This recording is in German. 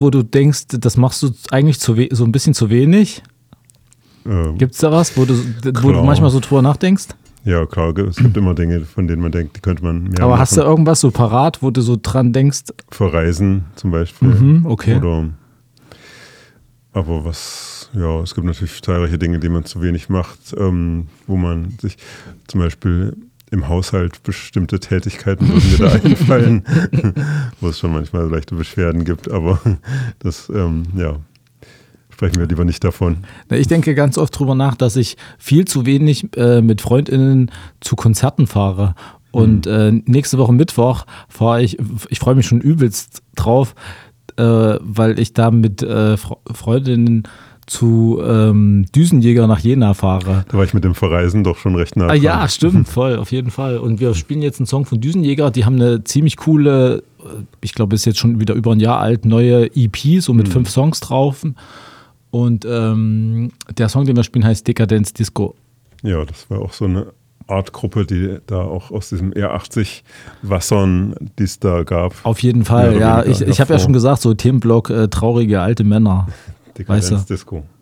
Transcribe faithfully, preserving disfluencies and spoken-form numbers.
wo du denkst, das machst du eigentlich zu we- so ein bisschen zu wenig? Ähm, Gibt es da was, wo du, wo du manchmal so drüber nachdenkst? Ja, klar, es gibt immer Dinge, von denen man denkt, die könnte man mehr Aber machen. hast du irgendwas so parat, wo du so dran denkst? Verreisen zum Beispiel. Mhm, okay. Oder, aber was, ja, es gibt natürlich zahlreiche Dinge, die man zu wenig macht, ähm, wo man sich zum Beispiel im Haushalt bestimmte Tätigkeiten würden mir da einfallen, wo es schon manchmal leichte Beschwerden gibt, aber das, ähm, ja, sprechen wir lieber nicht davon. Ich denke ganz oft drüber nach, dass ich viel zu wenig äh, mit FreundInnen zu Konzerten fahre. Und mhm. äh, nächste Woche Mittwoch fahre ich, ich freue mich schon übelst drauf, äh, weil ich da mit äh, Freundinnen zu ähm, Düsenjäger nach Jena fahre. Da war ich mit dem Verreisen doch schon recht nah dran. Ah, ja, stimmt, voll, auf jeden Fall. Und wir spielen jetzt einen Song von Düsenjäger, die haben eine ziemlich coole, ich glaube, ist jetzt schon wieder über ein Jahr alt, neue E P, so mit mhm. fünf Songs drauf. Und ähm, der Song, den wir spielen, heißt Dekadenz Disco. Ja, das war auch so eine Art Gruppe, die da auch aus diesem R achtzig Wassern, die es da gab. Auf jeden Fall, ja. Ich, ich habe ja schon gesagt, so Themenblock äh, traurige alte Männer. Dekadenz weißt du? Disco.